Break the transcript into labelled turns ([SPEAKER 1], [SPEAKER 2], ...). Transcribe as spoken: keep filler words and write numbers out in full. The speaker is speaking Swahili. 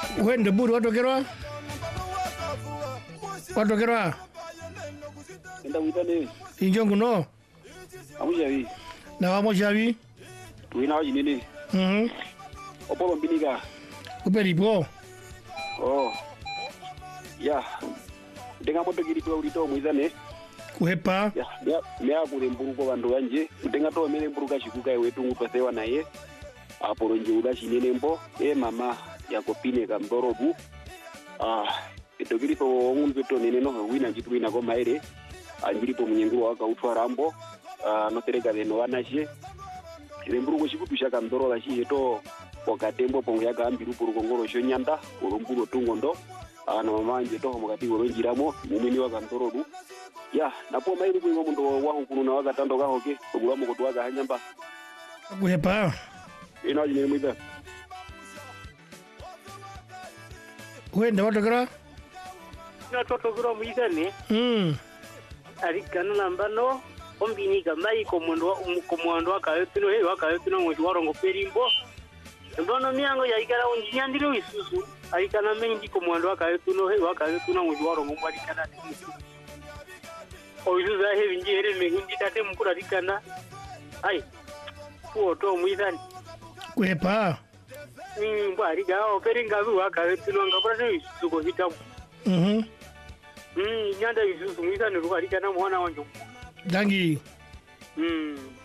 [SPEAKER 1] Wende buru watokerwa? Watokerwa?
[SPEAKER 2] Enda witane.
[SPEAKER 1] Injongu no?
[SPEAKER 2] Amujawi.
[SPEAKER 1] Na wamojawi?
[SPEAKER 2] Tuina waji nini?
[SPEAKER 1] Mhm.
[SPEAKER 2] Opolo mbinika.
[SPEAKER 1] Uperipo?
[SPEAKER 2] Oh. Ya. Utenga moto kiri tuwa urito mwizane.
[SPEAKER 1] Kuhepa?
[SPEAKER 2] Ya. Mea, mea kule mburu kwa bandu wanje. Utenga towa mele mburu kashikuka yewetu ngupasewa na ye. Apolo nje udashi nene mbo. E mama ya kopine kamdorobu. Ah. Ito kiri po ngunzeto nene no wina jitu wina koma ere. Anjiripo mnyenguru waka utwa rambo. Ah, no tereka de no wanashe. Remburu kushikupisha kamdoro shi eto pokatembo pongo yaka ambiru puru kongoro shonyanda urumburo tungondo ana mamanje to mukati goronjiramo mumini waka kamdoro du ya napo mairi kuingo mundo wahu kununa waka tando gahoke ogulamo kotwaga hanyamba
[SPEAKER 1] Kuhepa?
[SPEAKER 2] ina jine mwida
[SPEAKER 1] Wende watokerwa?
[SPEAKER 3] Na totokero mwizane.
[SPEAKER 1] Mm.
[SPEAKER 3] Ari kana nambano. Ombini gamai komondo komondo akayotino he akayotino mwe warongo perimbo ndono miango ya ikara unjinyandire wisusu aikana mengi komondo akayotino he akayotino mwe warongo mwali kana oizu za he vinjere mengi tate mkura dikana ai fuoto mwizani
[SPEAKER 1] Kuhepa?
[SPEAKER 3] ni mbari ga operinga wi akayotino ngapara wisusu ko hitamu
[SPEAKER 1] Mhm.
[SPEAKER 3] mm nyanda wisusu mwizani ruka dikana mwana wanjo
[SPEAKER 1] Dangi.
[SPEAKER 3] mm